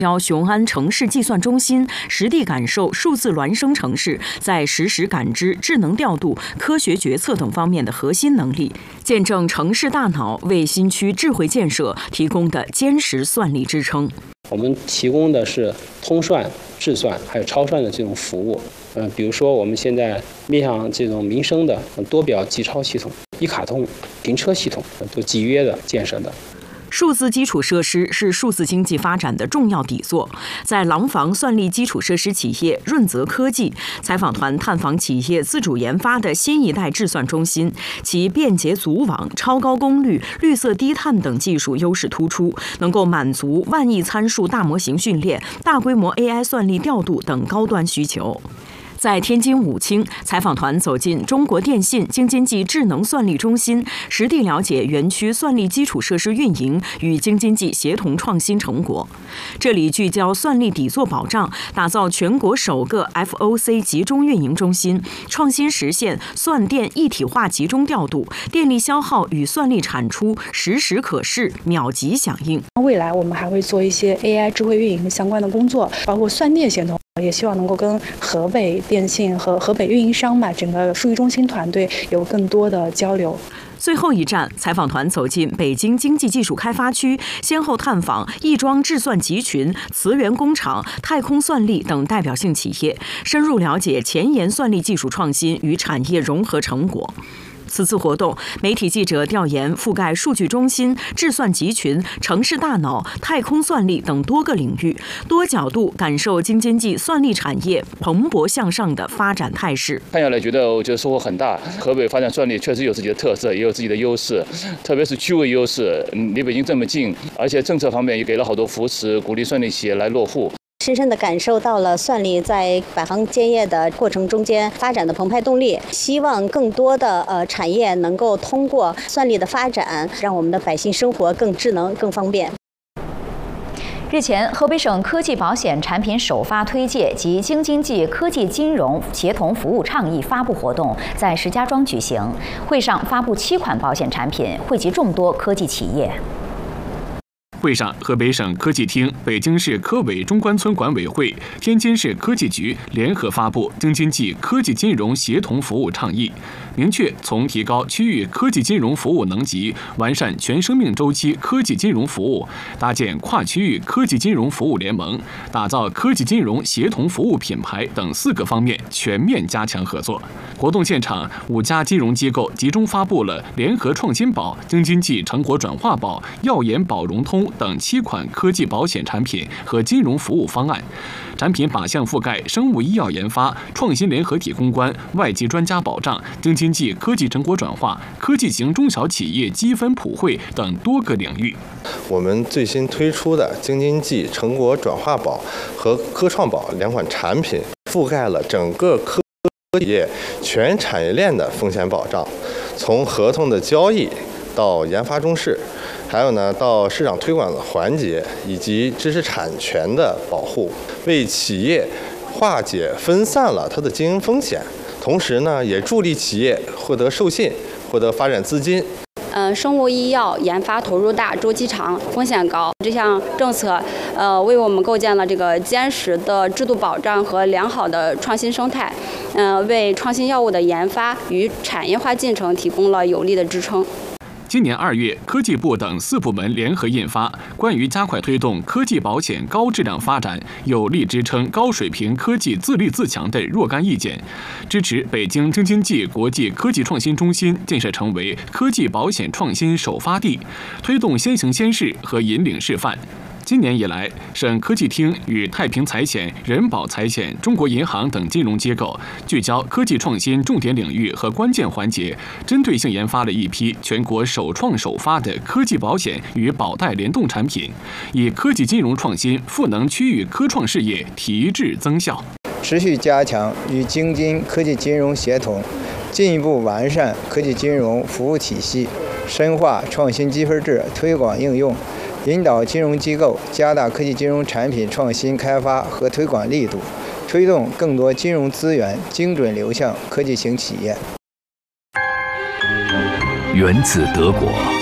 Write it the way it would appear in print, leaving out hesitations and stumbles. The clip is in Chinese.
邀雄安城市计算中心实地感受数字孪生城市在实时感知、智能调度、科学决策等方面的核心能力，见证城市大脑为新区智慧建设提供的坚实算力支撑。 我们提供的是通算、智算还有超算的这种服务。比如说我们现在面向这种民生的多表集钞系统、一卡通、停车系统都集约的建设的。 数字基础设施是数字经济发展的重要底座。在廊坊算力基础设施企业润泽科技，采访团探访企业自主研发的新一代智算中心，其便捷组网、超高功率、绿色低碳等技术优势突出，能够满足万亿参数大模型训练、大规模 AI 算力调度等高端需求。在天津武清，采访团走进中国电信京津冀智能算力中心，实地了解园区算力基础设施运营与京津冀协同创新成果。这里聚焦算力底座保障，打造全国首个 FOC 集中运营中心，创新实现算电一体化集中调度，电力消耗与算力产出实时可视、秒级响应。 未来我们还会做一些 AI 智慧运营相关的工作，包括算电协同。也希望能够跟河北电信和河北运营商整个数据中心团队有更多的交流。 最后一站，采访团走进北京经济技术开发区，先后探访亦庄智算集群、慈源工厂、太空算力等代表性企业，深入了解前沿算力技术创新与产业融合成果。此次活动，媒体记者调研覆盖数据中心、智算集群、城市大脑、太空算力等多个领域，多角度感受京津冀算力产业蓬勃向上的发展态势。 看下来，我觉得收获很大。河北发展算力确实有自己的特色，也有自己的优势，特别是区位优势，离北京这么近，而且政策方面也给了好多扶持，鼓励算力企业来落户。 深深地感受到了算力在百行兼业的过程中间发展的澎湃动力，希望更多的产业能够通过算力的发展，让我们的百姓生活更智能、更方便。 日前，河北省科技保险产品首发推介及京津冀科技金融协同服务倡议发布活动在石家庄举行，会上发布7款保险产品，惠及众多科技企业。 会上，河北省科技厅、北京市科委中关村管委会、天津市科技局联合发布京津冀科技金融协同服务倡议，明确从提高区域科技金融服务能级、完善全生命周期科技金融服务、搭建跨区域科技金融服务联盟、打造科技金融协同服务品牌等4个方面全面加强合作。活动现场，5家金融机构集中发布了联合创新宝、京津冀成果转化宝、耀眼保融通等7款科技保险产品和金融服务方案，产品靶向覆盖生物医药研发、创新联合体攻关、外籍专家保障、京津冀科技成果转化、科技型中小企业积分普惠等多个领域。 我们最新推出的京津冀成果转化宝和科创宝2款产品，覆盖了整个科企业全产业链的风险保障，从合同的交易到研发中试，还有到市场推广的环节以及知识产权的保护，为企业化解分散了它的经营风险，同时也助力企业获得授信、获得发展资金。 生物医药研发投入大、周期长、风险高，这项政策为我们构建了这个坚实的制度保障和良好的创新生态，为创新药物的研发与产业化进程提供了有力的支撑。 今年2月，科技部等4部门联合印发《关于加快推动科技保险高质量发展，有力支撑高水平科技自立自强的若干意见》，支持北京京津冀国际科技创新中心建设成为科技保险创新首发地，推动先行先试和引领示范。今年以来，省科技厅与太平财险、人保财险、中国银行等金融机构聚焦科技创新重点领域和关键环节，针对性研发了一批全国首创首发的科技保险与保贷联动产品，以科技金融创新赋能区域科创事业，提质增效。 持续加强与京津科技金融协同，进一步完善科技金融服务体系，深化创新积分制推广应用，引导金融机构加大科技金融产品创新开发和推广力度，推动更多金融资源精准流向科技型企业。 源自德国，